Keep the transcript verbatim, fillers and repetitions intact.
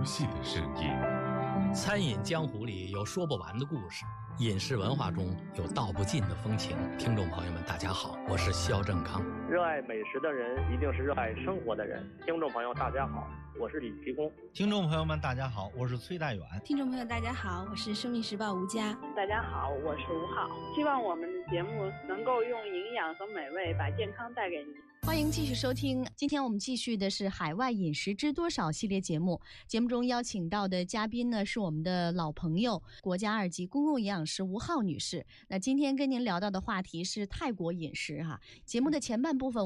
细的声音。 餐饮江湖里有说不完的故事，饮食文化中有道不尽的风情。听众朋友们大家好，我是肖正康。 热爱美食的人一定是热爱生活的人。听众朋友大家好，我是李奇公。 听众朋友们大家好，我是崔大远。 听众朋友大家好，我是生命时报吴佳。 大家好，我是吴浩。希望我们的节目能够用营养和美味把健康带给你。 欢迎继续收听，今天我们继续的是海外饮食知多少系列节目。节目中邀请到的嘉宾呢是我们的老朋友，国家二级公共营养师吴浩女士。那今天跟您聊到的话题是泰国饮食哈。节目的前半部分